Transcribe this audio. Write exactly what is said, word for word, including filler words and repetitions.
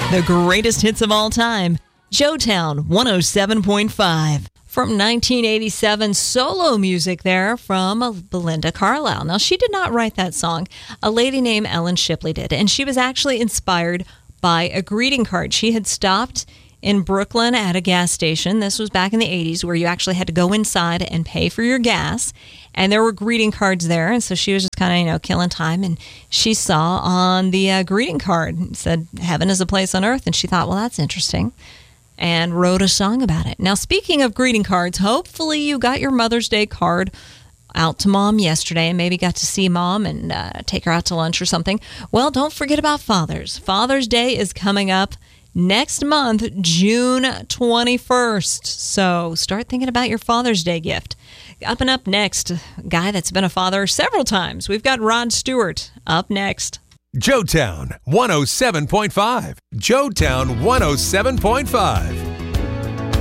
The greatest hits of all time. Joetown one oh seven point five. From nineteen eighty-seven, solo music there from Belinda Carlisle. Now, she did not write that song. A lady named Ellen Shipley did. And she was actually inspired by a greeting card. She had stopped in Brooklyn at a gas station. This was back in the eighties, where you actually had to go inside and pay for your gas. And there were greeting cards there. And so she was just kind of, you know, killing time. And she saw on the uh, greeting card, it said, heaven is a place on earth. And she thought, well, that's interesting. And wrote a song about it. Now, speaking of greeting cards, hopefully you got your Mother's Day card out to Mom yesterday and maybe got to see Mom and uh, take her out to lunch or something. Well, don't forget about Father's. Father's Day is coming up next month, June twenty-first. So start thinking about your Father's Day gift. Up and up next, a guy that's been a father several times. We've got Rod Stewart up next. Joetown one oh seven point five. Joetown one oh seven point five.